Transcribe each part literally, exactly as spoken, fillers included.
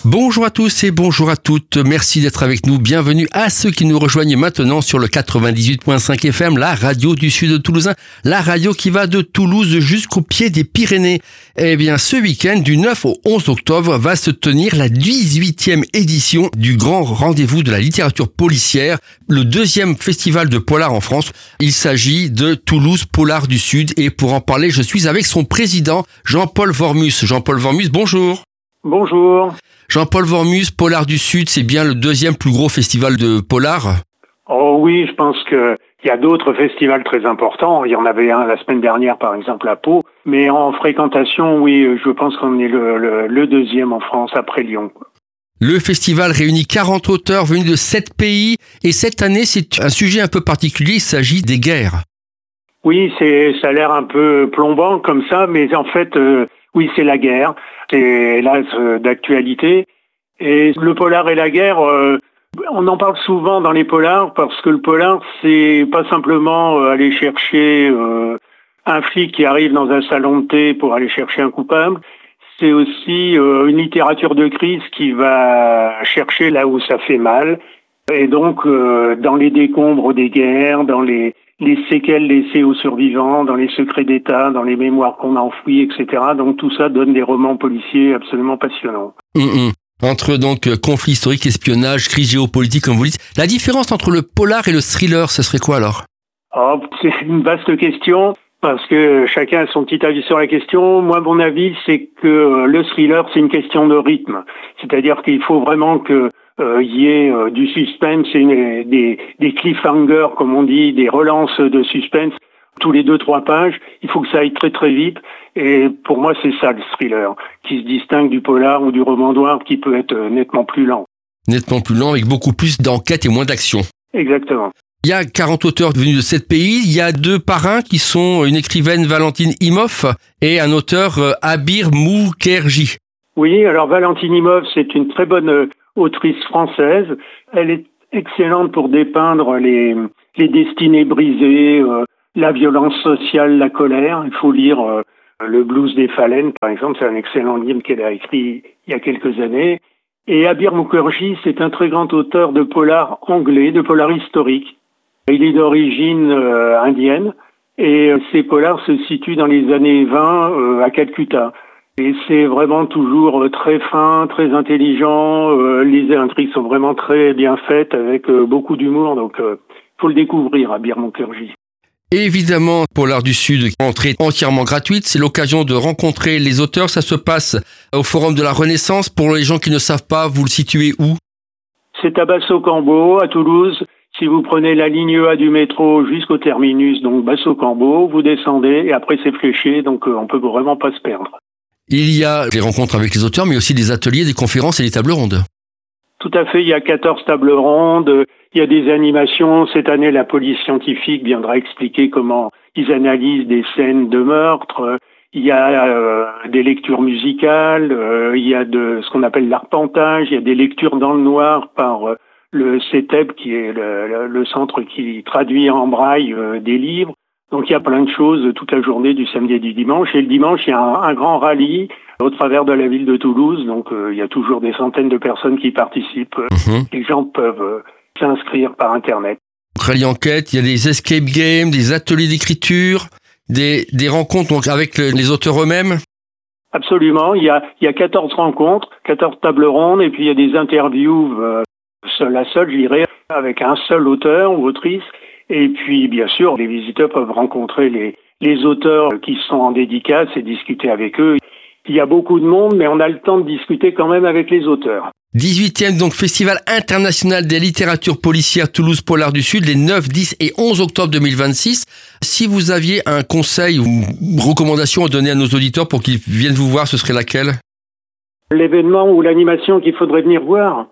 Bonjour à tous et bonjour à toutes. Merci d'être avec nous. Bienvenue à ceux qui nous rejoignent maintenant sur le quatre-vingt-dix-huit virgule cinq F M, la radio du Sud toulousain, la radio qui va de Toulouse jusqu'au pied des Pyrénées. Eh bien, ce week-end, du neuf au onze octobre, va se tenir la dix-huitième édition du grand rendez-vous de la littérature policière, le deuxième festival de polar en France. Il s'agit de Toulouse Polar du Sud et pour en parler, je suis avec son président, Jean-Paul Wormus. Jean-Paul Wormus, bonjour. Bonjour. Jean-Paul Wormus, Polar du Sud, c'est bien le deuxième plus gros festival de polar? Oh oui, je pense qu'il y a d'autres festivals très importants. Il y en avait un la semaine dernière, par exemple, à Pau. Mais en fréquentation, oui, je pense qu'on est le, le, le deuxième en France, après Lyon. Le festival réunit quarante auteurs venus de sept pays. Et cette année, c'est un sujet un peu particulier, il s'agit des guerres. Oui, c'est, ça a l'air un peu plombant comme ça, mais en fait, euh, oui, c'est la guerre. C'est hélas d'actualité. Et le polar et la guerre, euh, on en parle souvent dans les polars parce que le polar, c'est pas simplement euh, aller chercher euh, un flic qui arrive dans un salon de thé pour aller chercher un coupable. C'est aussi euh, une littérature de crise qui va chercher là où ça fait mal. Et donc, euh, dans les décombres des guerres, dans les les séquelles laissées aux survivants, dans les secrets d'État, dans les mémoires qu'on a enfouies, et cetera. Donc tout ça donne des romans policiers absolument passionnants. Mmh. Entre donc conflit historique, espionnage, crise géopolitique, comme vous dites. La différence entre le polar et le thriller, ce serait quoi alors? Oh, c'est une vaste question, parce que chacun a son petit avis sur la question. Moi, mon avis, c'est que le thriller, c'est une question de rythme. C'est-à-dire qu'il faut vraiment que Euh, il y ait euh, du suspense et une, des, des cliffhangers, comme on dit, des relances de suspense tous les deux trois pages. Il faut que ça aille très très vite. Et pour moi, c'est ça le thriller, qui se distingue du polar ou du roman noir, qui peut être euh, nettement plus lent. Nettement plus lent, avec beaucoup plus d'enquête et moins d'action. Exactement. Il y a quarante auteurs venus de sept pays. Il y a deux parrains qui sont une écrivaine Valentine Imhoff et un auteur euh, Abir Mukherjee. Oui, alors Valentine Imhoff, c'est une très bonne euh, autrice française. Elle est excellente pour dépeindre les, les destinées brisées, euh, la violence sociale, la colère. Il faut lire euh, Le blues des phalènes, par exemple. C'est un excellent livre qu'elle a écrit il y a quelques années. Et Abir Mukherjee, c'est un très grand auteur de polar anglais, de polar historique. Il est d'origine euh, indienne et euh, ses polars se situent dans les années vingt euh, à Calcutta. Et c'est vraiment toujours très fin, très intelligent. Euh, les intrigues sont vraiment très bien faites avec euh, beaucoup d'humour. Donc, il euh, faut le découvrir, Abir Mukherjee. Évidemment, Polar du Sud, entrée entièrement gratuite. C'est l'occasion de rencontrer les auteurs. Ça se passe au Forum de la Renaissance. Pour les gens qui ne savent pas, vous le situez où? C'est à Basso-Cambo, à Toulouse. Si vous prenez la ligne A du métro jusqu'au terminus, donc Basso-Cambo, vous descendez et après c'est fléché. Donc, euh, on peut vraiment pas se perdre. Il y a des rencontres avec les auteurs, mais aussi des ateliers, des conférences et des tables rondes. Tout à fait, il y a quatorze tables rondes, il y a des animations. Cette année, la police scientifique viendra expliquer comment ils analysent des scènes de meurtre. Il y a euh, des lectures musicales, euh, il y a de ce qu'on appelle l'arpentage, il y a des lectures dans le noir par euh, le C E T E B, qui est le, le centre qui traduit en braille euh, des livres. Donc il y a plein de choses toute la journée du samedi et du dimanche. Et le dimanche, il y a un, un grand rallye au travers de la ville de Toulouse. Donc euh, il y a toujours des centaines de personnes qui participent. Mmh. Les gens peuvent euh, s'inscrire par Internet. Rallye enquête, il y a des escape games, des ateliers d'écriture, des, des rencontres donc avec le, les auteurs eux-mêmes. Absolument. Il y a, il y a quatorze rencontres, quatorze tables rondes, et puis il y a des interviews euh, seul à seul, je dirais, avec un seul auteur ou autrice. Et puis, bien sûr, les visiteurs peuvent rencontrer les, les auteurs qui sont en dédicace et discuter avec eux. Il y a beaucoup de monde, mais on a le temps de discuter quand même avec les auteurs. dix-huitième donc Festival international des littératures policières Toulouse Polar du Sud, les neuf, dix et onze octobre deux mille vingt-six. Si vous aviez un conseil ou une recommandation à donner à nos auditeurs pour qu'ils viennent vous voir, ce serait laquelle? L'événement ou l'animation qu'il faudrait venir voir,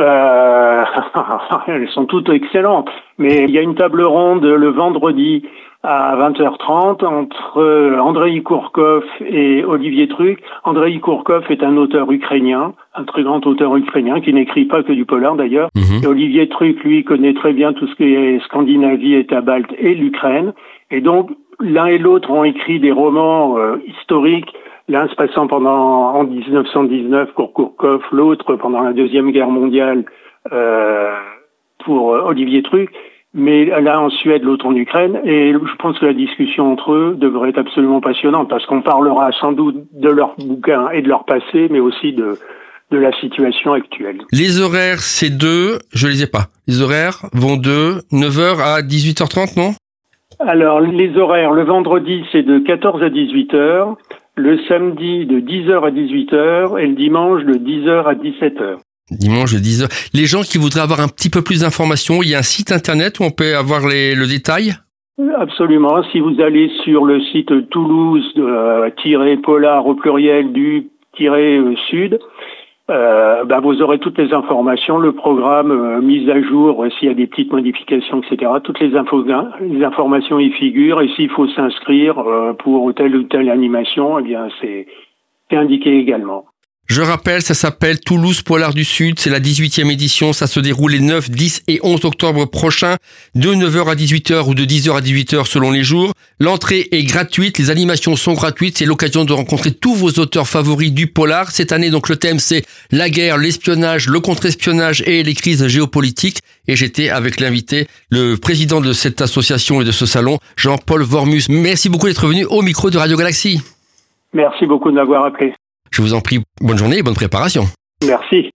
Euh, elles sont toutes excellentes, mais il y a une table ronde le vendredi à vingt heures trente entre Andrei Kourkov et Olivier Truc. Andrei Kourkov est un auteur ukrainien, un très grand auteur ukrainien qui n'écrit pas que du polar d'ailleurs. Mmh. Et Olivier Truc, lui, connaît très bien tout ce qui est Scandinavie, État balte et l'Ukraine. Et donc, l'un et l'autre ont écrit des romans euh, historiques l'un se passant pendant en dix-neuf cent dix-neuf pour Kourkov, l'autre pendant la Deuxième Guerre mondiale euh, pour Olivier Truc, mais là en Suède, l'autre en Ukraine, et je pense que la discussion entre eux devrait être absolument passionnante, parce qu'on parlera sans doute de leur bouquin et de leur passé, mais aussi de, de la situation actuelle. Les horaires, c'est deux, je les ai pas. Les horaires vont de neuf heures à dix-huit heures trente, non ? Alors, les horaires, le vendredi, c'est de quatorze à dix-huit heures, le samedi de dix heures à dix-huit heures et le dimanche de dix heures à dix-sept heures. Dimanche de dix heures. Les gens qui voudraient avoir un petit peu plus d'informations, il y a un site internet où on peut avoir les, le détail ? Absolument. Si vous allez sur le site toulouse-polar au pluriel du sud, euh, ben vous aurez toutes les informations, le programme euh, mis à jour, euh, s'il y a des petites modifications, et cetera. Toutes les, infos, les informations y figurent, et s'il faut s'inscrire euh, pour telle ou telle animation, eh bien c'est, c'est indiqué également. Je rappelle, ça s'appelle Toulouse Polar du Sud, c'est la dix-huitième édition, ça se déroule les neuf, dix et onze octobre prochains, de neuf heures à dix-huit heures ou de dix heures à dix-huit heures selon les jours. L'entrée est gratuite, les animations sont gratuites, c'est l'occasion de rencontrer tous vos auteurs favoris du polar. Cette année, donc, le thème, c'est la guerre, l'espionnage, le contre-espionnage et les crises géopolitiques. Et j'étais avec l'invité, le président de cette association et de ce salon, Jean-Paul Wormus. Merci beaucoup d'être venu au micro de Radio Galaxie. Merci beaucoup de m'avoir appelé. Je vous en prie, bonne journée et bonne préparation. Merci.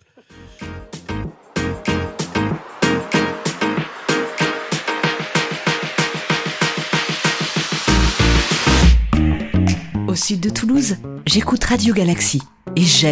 Au sud de Toulouse, j'écoute Radio Galaxie et j'aime